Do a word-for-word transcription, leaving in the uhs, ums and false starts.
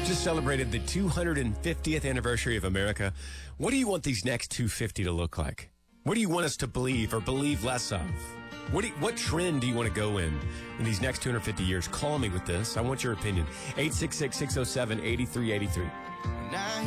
just celebrated the two hundred fiftieth anniversary of America. What do you want these next two hundred fifty to look like? What do you want us to believe or believe less of? What do you, what trend do you want to go in in these next two hundred fifty years? Call me with this. I want your opinion. eight six six, six oh seven, eight three eight three.